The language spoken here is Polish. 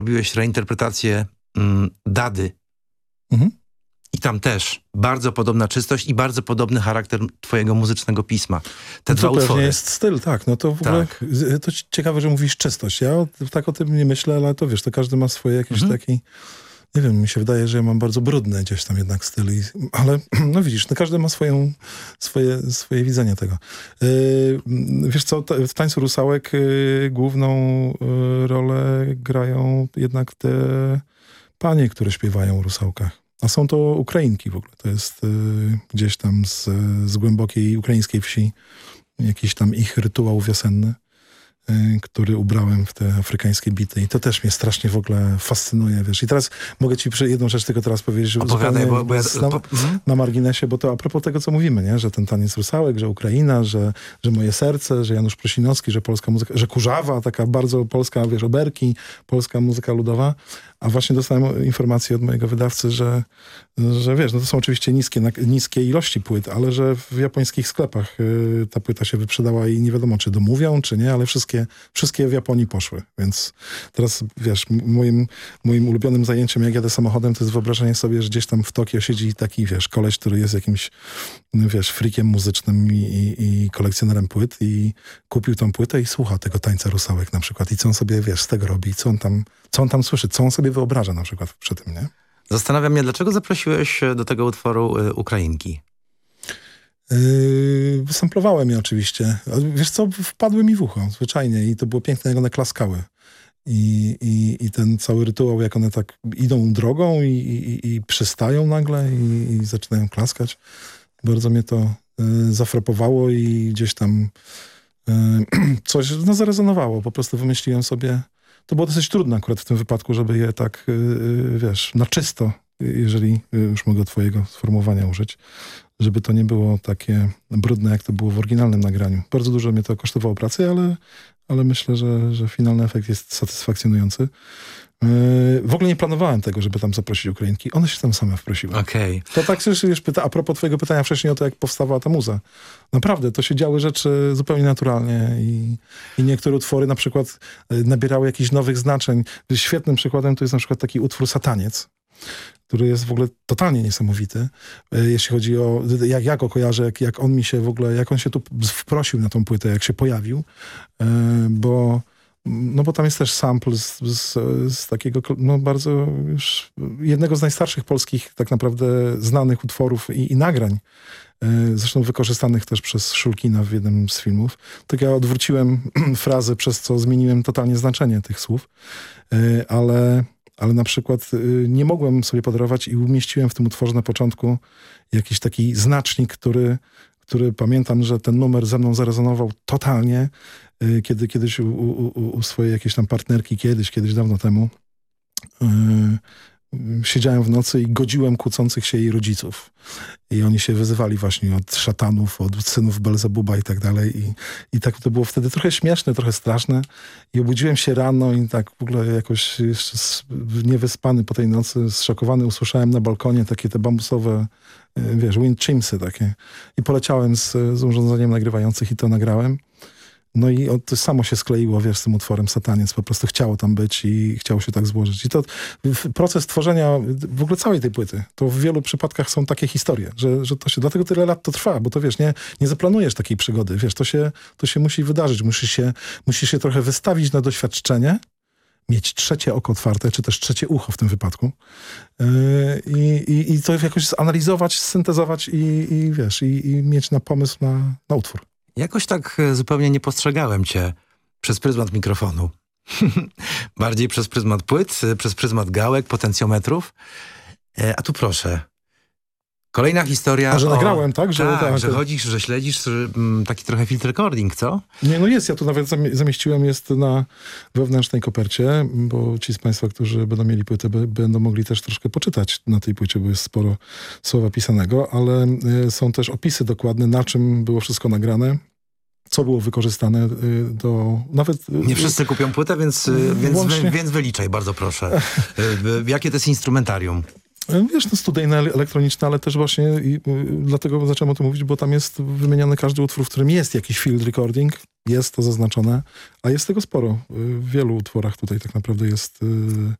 robiłeś reinterpretację Dady. Mhm. I tam też bardzo podobna czystość i bardzo podobny charakter twojego muzycznego pisma. Te dwa pewnie utwory. jest styl, tak. No to w ogóle to ciekawe, że mówisz czystość. Ja tak o tym nie myślę, ale to wiesz, to każdy ma swoje jakieś taki... Nie wiem, mi się wydaje, że ja mam bardzo brudny gdzieś tam jednak styl. Ale no widzisz, no każdy ma swoje widzenie tego. Wiesz co, w Tańcu Rusałek główną rolę grają jednak te panie, które śpiewają o rusałkach. A są to Ukrainki w ogóle. To jest gdzieś tam z głębokiej ukraińskiej wsi jakiś tam ich rytuał wiosenny, który ubrałem w te afrykańskie bity. I to też mnie strasznie w ogóle fascynuje, wiesz. I teraz mogę ci jedną rzecz tylko teraz powiedzieć, że opowiadaj, bo ja... na marginesie, bo to a propos tego, co mówimy, nie? Że ten Taniec Rusałek, że Ukraina, że Moje serce, że Janusz Prosinowski, że polska muzyka, że Kurzawa, taka bardzo polska, wiesz, oberki, polska muzyka ludowa. A właśnie dostałem informację od mojego wydawcy, że wiesz, no to są oczywiście niskie ilości płyt, ale że w japońskich sklepach ta płyta się wyprzedała i nie wiadomo, czy domówią, czy nie, ale wszystkie w Japonii poszły. Więc teraz, wiesz, moim ulubionym zajęciem, jak jadę samochodem, to jest wyobrażenie sobie, że gdzieś tam w Tokio siedzi taki, wiesz, koleś, który jest jakimś, wiesz, freakiem muzycznym i kolekcjonerem płyt i kupił tą płytę i słucha tego Tańca Rusałek na przykład. I co on sobie, wiesz, z tego robi, co on tam słyszy, co on sobie wyobraża na przykład przy tym, nie? Zastanawiam mnie, dlaczego zaprosiłeś do tego utworu Ukrainki? Wysamplowałem je oczywiście. Wiesz co, wpadły mi w ucho, zwyczajnie. I to było piękne, jak one klaskały. I ten cały rytuał, jak one tak idą drogą i przystają nagle i zaczynają klaskać. Bardzo mnie to zafrapowało i gdzieś tam coś zarezonowało. Po prostu wymyśliłem sobie... To było dosyć trudne akurat w tym wypadku, żeby je tak, wiesz, na czysto, jeżeli już mogę twojego sformułowania użyć, żeby to nie było takie brudne, jak to było w oryginalnym nagraniu. Bardzo dużo mnie to kosztowało pracy, ale myślę, że finalny efekt jest satysfakcjonujący. W ogóle nie planowałem tego, żeby tam zaprosić Ukrainki. One się tam same wprosiły. Okej. To tak też wiesz, a propos twojego pytania wcześniej o to, jak powstawała ta muza. Naprawdę, to się działy rzeczy zupełnie naturalnie i niektóre utwory na przykład nabierały jakichś nowych znaczeń. Świetnym przykładem to jest na przykład taki utwór Sataniec, który jest w ogóle totalnie niesamowity, jeśli chodzi o, jak go kojarzę, jak on mi się w ogóle, jak on się tu wprosił na tą płytę, jak się pojawił, bo tam jest też sample z takiego, no bardzo już jednego z najstarszych polskich tak naprawdę znanych utworów i nagrań. Zresztą wykorzystanych też przez Szulkina w jednym z filmów. Tak ja odwróciłem frazę, przez co zmieniłem totalnie znaczenie tych słów, ale na przykład nie mogłem sobie podarować i umieściłem w tym utworze na początku jakiś taki znacznik, który pamiętam, że ten numer ze mną zarezonował totalnie, kiedy kiedyś u swojej jakiejś tam partnerki, kiedyś dawno temu, siedziałem w nocy i godziłem kłócących się jej rodziców. I oni się wyzywali właśnie od szatanów, od synów Belzebuba i tak dalej. I tak to było wtedy trochę śmieszne, trochę straszne. I obudziłem się rano i tak w ogóle jakoś jeszcze niewyspany po tej nocy, zszokowany, usłyszałem na balkonie takie te bambusowe, wiesz, wind chimsy takie. I poleciałem z urządzeniem nagrywających i to nagrałem. No i to samo się skleiło, wiesz, z tym utworem Sataniec. Po prostu chciało tam być i chciało się tak złożyć. I to proces tworzenia w ogóle całej tej płyty, to w wielu przypadkach są takie historie, że to się, dlatego tyle lat to trwa, bo to wiesz, nie zaplanujesz takiej przygody, wiesz, to się musi wydarzyć. Musisz się trochę wystawić na doświadczenie, mieć trzecie oko otwarte, czy też trzecie ucho w tym wypadku i to jakoś zanalizować, syntezować i wiesz, i mieć na pomysł na utwór. Jakoś tak zupełnie nie postrzegałem cię przez pryzmat mikrofonu. Bardziej przez pryzmat płyt, przez pryzmat gałek, potencjometrów. A tu proszę. Kolejna historia. A że nagrałem, tak? Że chodzisz, że śledzisz, taki trochę filtr recording, co? Nie, no jest. Ja tu nawet zamieściłem, jest na wewnętrznej kopercie, bo ci z państwa, którzy będą mieli płytę, będą mogli też troszkę poczytać na tej płycie, bo jest sporo słowa pisanego, ale są też opisy dokładne, na czym było wszystko nagrane, co było wykorzystane do... Nawet nie wszyscy kupią płytę, więc wyliczaj, bardzo proszę. Jakie to jest instrumentarium? Wiesz, no studyjne, elektroniczne, ale też właśnie dlatego zacząłem o tym mówić, bo tam jest wymieniany każdy utwór, w którym jest jakiś field recording, jest to zaznaczone, a jest tego sporo. W wielu utworach tutaj tak naprawdę jest